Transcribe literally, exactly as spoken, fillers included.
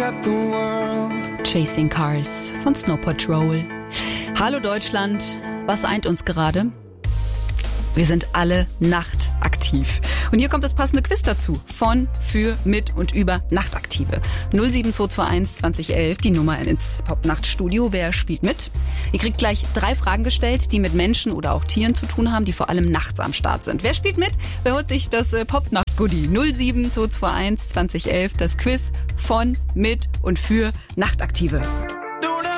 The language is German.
at the world. Chasing Cars von Snow Patrol. Hallo Deutschland, was eint uns gerade? Wir sind alle nachtaktiv. Und hier kommt das passende Quiz dazu. Von, für, mit und über Nachtaktive. null sieben zwei zwei eins zwanzig elf, die Nummer ins Popnachtstudio. Wer spielt mit? Ihr kriegt gleich drei Fragen gestellt, die mit Menschen oder auch Tieren zu tun haben, die vor allem nachts am Start sind. Wer spielt mit? Wer holt sich das äh, Popnacht-Goodie? null sieben zwei zwei eins zwanzig elf, das Quiz von, mit und für Nachtaktive.